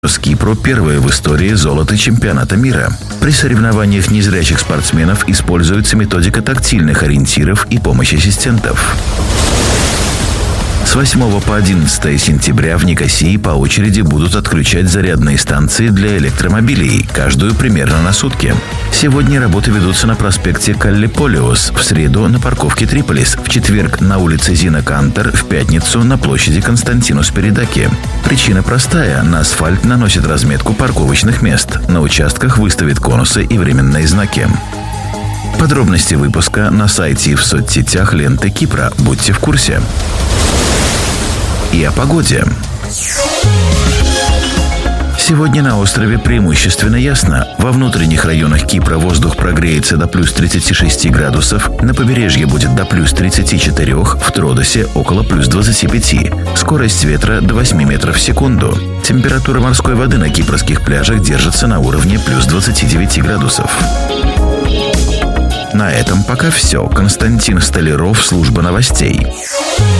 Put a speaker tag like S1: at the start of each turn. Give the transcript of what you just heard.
S1: С Кипру первое в истории золото чемпионата мира. При соревнованиях незрячих спортсменов используется методика тактильных ориентиров и помощь ассистентов. С 8 по 11 сентября в Никосии по очереди будут отключать зарядные станции для электромобилей, каждую примерно на сутки. Сегодня работы ведутся на проспекте Каллиполиос, в среду на парковке Триполис, в четверг на улице Зина Кантер, в пятницу на площади Константинус Перидаки. Причина простая – на асфальт наносит разметку парковочных мест, на участках выставят конусы и временные знаки. Подробности выпуска на сайте и в соцсетях ленты Кипра. Будьте в курсе. И о погоде. Сегодня на острове преимущественно ясно. Во внутренних районах Кипра воздух прогреется до плюс 36 градусов, на побережье будет до плюс 34, в Тродосе около плюс 25. Скорость ветра до 8 метров в секунду. Температура морской воды на кипрских пляжах держится на уровне плюс 29 градусов. На этом пока все. Константин Столяров, служба новостей.